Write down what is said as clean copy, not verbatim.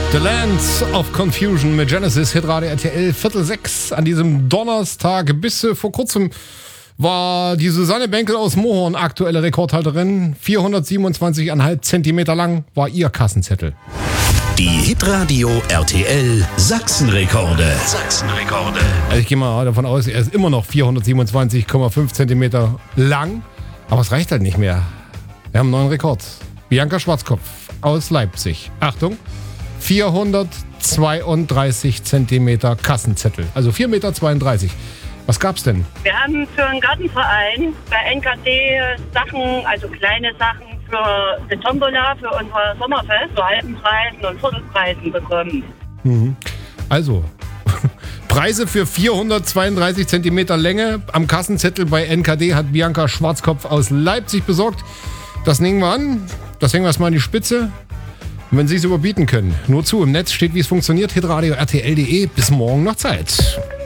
The Land of Confusion mit Genesis, Hitradio RTL, 5:45 an diesem Donnerstag. Bis vor kurzem war die Susanne Benkel aus Mohorn aktuelle Rekordhalterin. 427,5 Zentimeter lang war ihr Kassenzettel. Die Hitradio RTL Sachsenrekorde. Also ich gehe mal davon aus, er ist immer noch 427,5 Zentimeter lang. Aber es reicht halt nicht mehr. Wir haben einen neuen Rekord. Bianca Schwarzkopf aus Leipzig. Achtung, 432 Zentimeter Kassenzettel. Also 4,32 Meter. Was gab's denn? Wir haben für einen Gartenverein bei NKD Sachen, also kleine Sachen für die Tombola, für unser Sommerfest, zu halben Preisen und Viertelpreisen bekommen. Also, Preise für 432 Zentimeter Länge am Kassenzettel bei NKD hat Bianca Schwarzkopf aus Leipzig besorgt. Das nehmen wir an. Das hängen wir erstmal an die Spitze. Und wenn Sie es überbieten können, nur zu. Im Netz steht, wie es funktioniert. Hitradio RTL.de. Bis morgen noch Zeit.